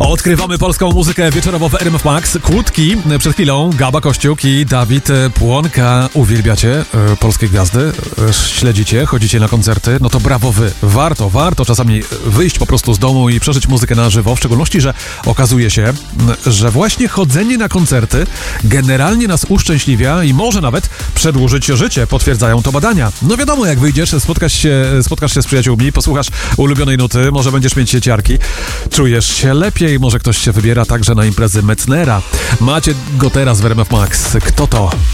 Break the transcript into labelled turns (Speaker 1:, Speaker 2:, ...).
Speaker 1: Odkrywamy polską muzykę wieczorowo w RMF Max. Kłódki przed chwilą, Gaba Kościuk i Dawid Płonka. Uwielbiacie polskie gwiazdy? Śledzicie? Chodzicie na koncerty? No to brawo wy. Warto czasami wyjść po prostu z domu i przeżyć muzykę na żywo. W szczególności, że okazuje się, że właśnie chodzenie na koncerty generalnie nas uszczęśliwia i może nawet przedłużyć życie. Potwierdzają to badania. No wiadomo, jak wyjdziesz, spotkasz się z przyjaciółmi, posłuchasz ulubionej nuty, może będziesz mieć ciarki, czujesz się lepiej, może ktoś się wybiera także na imprezy Metznera. Macie go teraz w RMF Max. Kto to?